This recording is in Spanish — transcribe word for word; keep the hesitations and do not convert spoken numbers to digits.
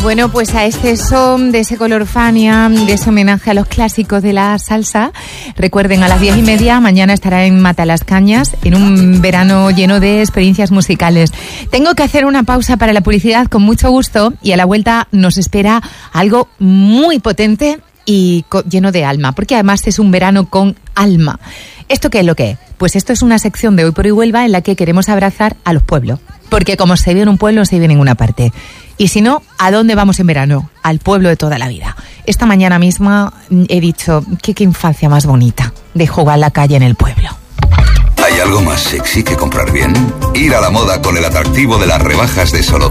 Bueno, pues a este son de ese color Fania, de ese homenaje a los clásicos de la salsa. Recuerden, a las diez y media, mañana estará en Matalascañas, en un verano lleno de experiencias musicales. Tengo que hacer una pausa para la publicidad con mucho gusto y a la vuelta nos espera algo muy potente y lleno de alma, porque además es un verano con alma. ¿Esto qué es lo que es? Pues esto es una sección de Hoy por Hoy Huelva en la que queremos abrazar a los pueblos, porque como se vive en un pueblo, no se vive en ninguna parte. Y si no, ¿a dónde vamos en verano? Al pueblo de toda la vida. Esta mañana misma he dicho, qué, qué infancia más bonita de jugar la calle en el pueblo. ¿Hay algo más sexy que comprar bien? Ir a la moda con el atractivo de las rebajas de Solo